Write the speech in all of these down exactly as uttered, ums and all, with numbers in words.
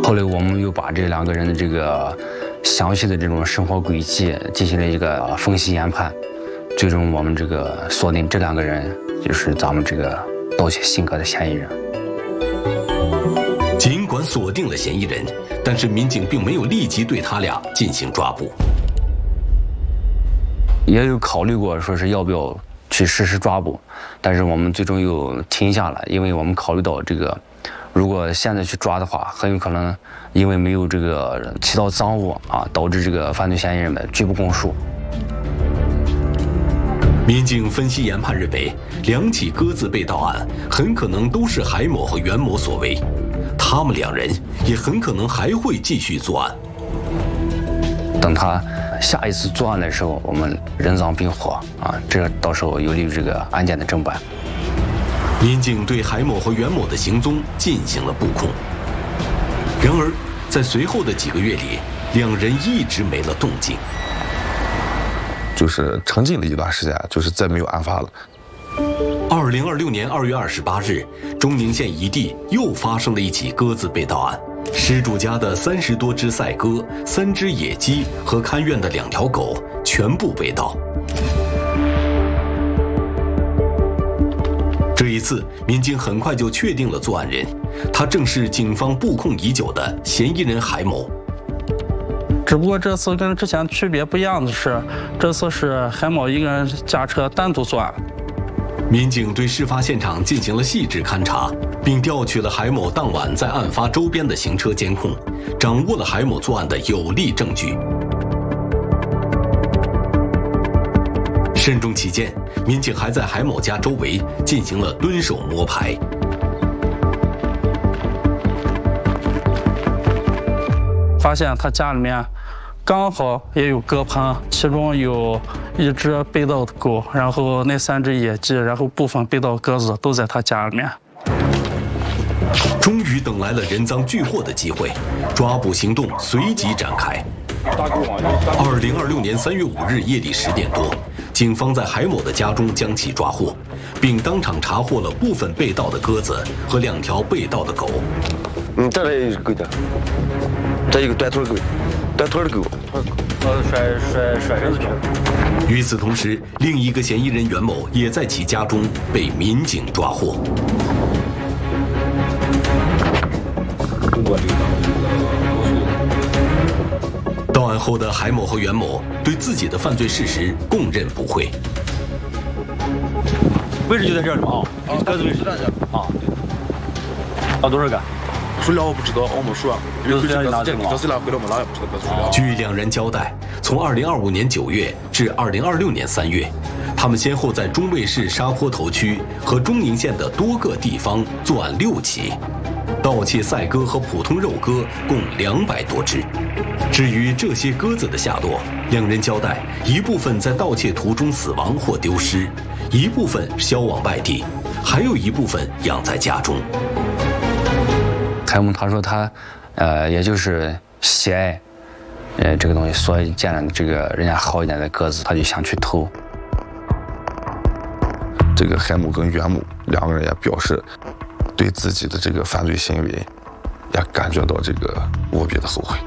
后来我们又把这两个人的这个详细的这种生活轨迹进行了一个分析研判，最终我们这个锁定这两个人就是咱们这个盗窃辛格的嫌疑人。 尽管锁定了嫌疑人，但是民警并没有立即对他俩进行抓捕， 也有考虑过说是要不要去实施抓捕，但是我们最终又停下了，因为我们考虑到这个，如果现在去抓的话，很有可能因为没有这个起到赃物啊，导致这个犯罪嫌疑人们拒不供述。 民警分析研判认为，两起鸽子被盗案很可能都是海某和袁某所为，他们两人也很可能还会继续作案。 等他下一次作案的时候，我们人赃并获啊，这到时候有利于这个案件的侦办。 民警对海某和袁某的行踪进行了布控，然而在随后的几个月里，两人一直没了动静。 就是沉寂了一段时间，就是再没有案发了。 二零二六年二月二十八日，中宁县一地又发生了一起鸽子被盗案，失主家的三十多只赛鸽、三只野鸡和看院的两条狗全部被盗。这一次，民警很快就确定了作案人，他正是警方布控已久的嫌疑人海某。 只不过这次跟之前区别不一样的是，这次是海某一个人驾车单独作案。 民警对事发现场进行了细致勘查，并调取了海某当晚在案发周边的行车监控，掌握了海某作案的有力证据。慎重起见，民警还在海某家周围进行了蹲守摸排。 发现他家里面刚好也有鸽棚，其中有一只被盗的狗，然后那三只野鸡，然后部分被盗鸽子都在他家里面。 终于等来了人赃俱获的机会，抓捕行动随即展开。二零二六年三月五日夜里十点多，警方在海某的家中将其抓获，并当场查获了部分被盗的鸽子和两条被盗的狗。 嗯，这里有狗的，这一个短腿狗，短腿的狗， 呃，甩甩甩绳子去。 与此同时，另一个嫌疑人袁某也在其家中被民警抓获。到案后的海某和袁某对自己的犯罪事实供认不讳。 位置就在这里吗？啊，鸽子位置在这。啊，对。盗多少个？ 数量我不知道，我没数啊。 鸽子量拿这个吗？ 鸽子量回来我们哪也不知道鸽子数量。 据两人交代，从二零二五年九月至二零二六年三月，他们先后在中卫市沙坡头区和中宁县的多个地方作案六起，盗窃赛鸽和普通肉鸽共两百多只。至于这些鸽子的下落，两人交代，一部分在盗窃途中死亡或丢失，一部分销往外地，还有一部分养在家中。 海某他说他，呃，也就是喜爱，呃，这个东西，所以见了这个人家好一点的鸽子，他就想去偷。 这个海某跟袁某两个人也表示，对自己的这个犯罪行为，也感觉到这个无比的后悔。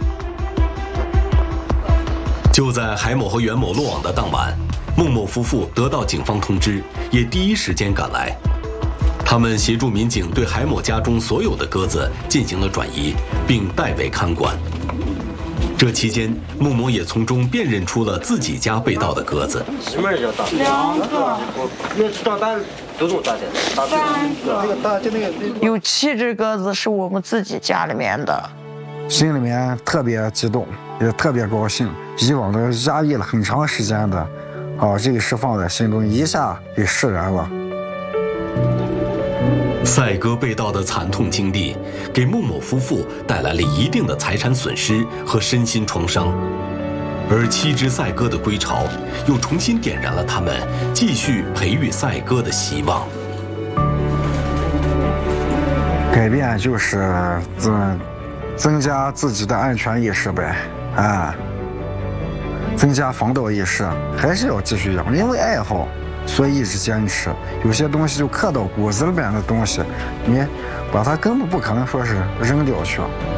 就在海某和袁某落网的当晚，孟某夫妇得到警方通知，也第一时间赶来。他们协助民警对海某家中所有的鸽子进行了转移，并代为看管。这期间，孟某也从中辨认出了自己家被盗的鸽子。 什么人叫大？两个。那长大都这么大点？三个。那个大就那个。 有七只鸽子是我们自己家里面的， 心里面特别激动，也特别高兴。以往的压抑了很长时间的，啊，这个事放在心中，一下给释然了。 赛鸽被盗的惨痛经历，给孟某夫妇带来了一定的财产损失和身心创伤，而七只赛鸽的归巢，又重新点燃了他们继续培育赛鸽的希望。 改变就是增增加自己的安全意识呗，啊，增加防盗意识，还是要继续养，因为爱好。所以一直坚持，有些东西就刻到骨子里面的东西，你把它根本不可能说是扔掉去。